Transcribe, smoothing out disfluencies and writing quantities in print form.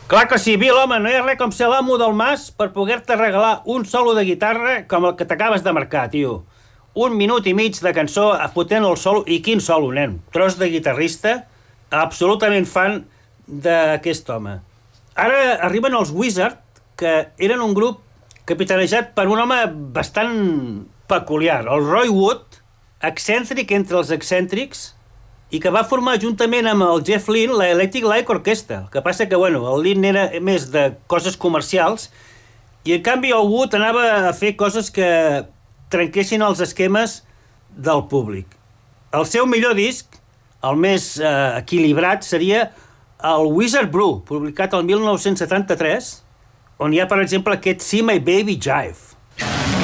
Clar que sí, Bill, home, no hi ha res com ser l'amo del mas per poder-te regalar un solo de guitarra com el que t'acabes de marcar, tio. 1 minut i mig de cançó fotent el solo, i quin solo, nen. Tros de guitarrista, absolutament fan d'aquest home. Ara arriben els Wizard, que eren un grup capitanejat per un home bastant peculiar, el Roy Wood, excèntric entre els excèntrics, i que va formar juntament amb el Jeff Lynne la Electric Light Orchestra. El que passa que, bueno, el Lynne era més de coses comercials i, en canvi, el Wood anava a fer coses que trenquessin els esquemes del públic. El seu millor disc, el més equilibrat, seria el Wizard Brew, publicat el 1973, on hi ha, per exemple, aquest See My Baby Jive.